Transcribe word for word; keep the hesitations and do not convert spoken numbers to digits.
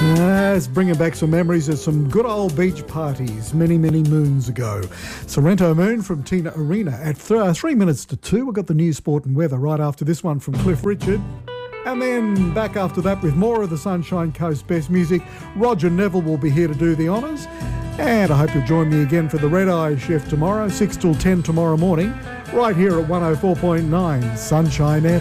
Yes, bringing back some memories of some good old beach parties many, many moons ago. Sorrento Moon from Tina Arena at th- uh, three minutes to two. We've got the news, sport and weather right after this one from Cliff Richard. And then back after that with more of the Sunshine Coast best music. Roger Neville will be here to do the honours. And I hope you'll join me again for the Red Eye Chef tomorrow, six till ten tomorrow morning, right here at one oh four point nine Sunshine F M.